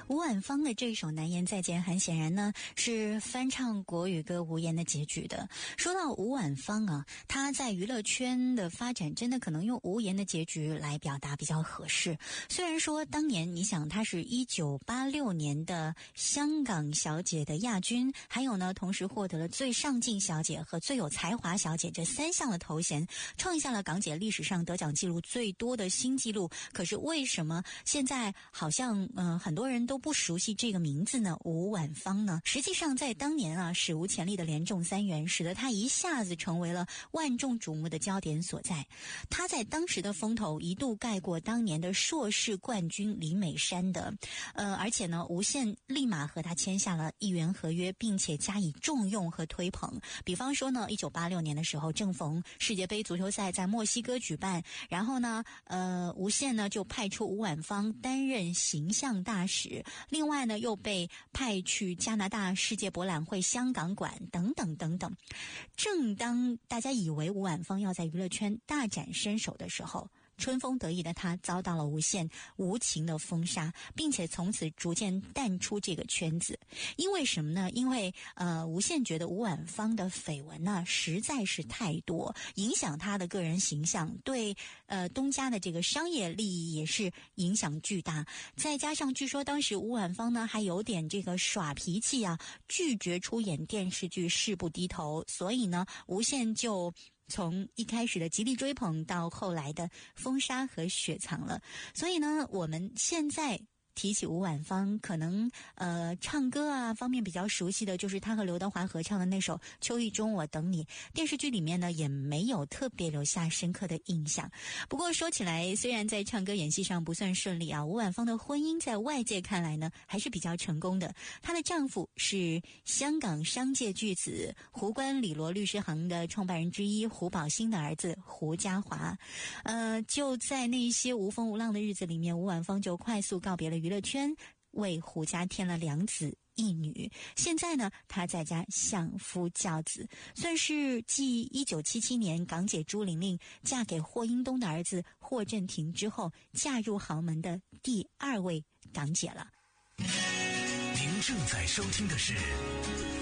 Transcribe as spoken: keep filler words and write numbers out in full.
吴婉芳的这首《难言再见》很显然呢是翻唱国语歌《无言的结局》的。说到吴婉芳啊，她在娱乐圈的发展真的可能用无言的结局来表达比较合适。虽然说当年你想她是一九八六年的香港小姐的亚军，还有呢同时获得了最上镜小姐和最有才华小姐这三项的头衔，创下了港姐历史上得奖记录最多的新纪录。可是为什么现在好像嗯、呃、很多人都不熟悉这个名字呢？吴婉芳呢？实际上在当年啊，史无前例的连中三元，使得她一下子成为了万众瞩目的焦点所在。她在当时的风头一度盖过当年的硕士冠军李美珊的，呃，而且呢，无线立马和她签下了一元合约，并且加以重用和推捧。比方说呢，一九八六年的时候，正逢世界杯足球赛在墨西哥举办，然后呢，呃，无线呢就派出吴婉芳担任形象大使，另外呢又被派去加拿大世界博览会香港馆等等等等。正当大家以为吴婉芳要在娱乐圈大展身手的时候，春风得意的他遭到了无线无情的封杀，并且从此逐渐淡出这个圈子。因为什么呢？因为呃，无线觉得吴婉芳的绯闻呢实在是太多，影响他的个人形象，对呃东家的这个商业利益也是影响巨大。再加上据说当时吴婉芳呢还有点这个耍脾气啊，拒绝出演电视剧《誓不低头》，所以呢无线就从一开始的极力追捧到后来的封杀和雪藏了。所以呢我们现在提起吴婉芳，可能呃唱歌啊方面比较熟悉的就是她和刘德华合唱的那首《秋意中我等你》，电视剧里面呢也没有特别留下深刻的印象。不过说起来，虽然在唱歌演戏上不算顺利啊，吴婉芳的婚姻在外界看来呢还是比较成功的。她的丈夫是香港商界巨子胡关李罗律师行的创办人之一胡宝兴的儿子胡家华。呃，就在那些无风无浪的日子里面，吴婉芳就快速告别了娱乐圈，为胡家添了两子一女。现在呢，她在家相夫教子，算是继一九七七年港姐朱玲玲嫁给霍英东的儿子霍震霆之后，嫁入豪门的第二位港姐了。 您正在收听的是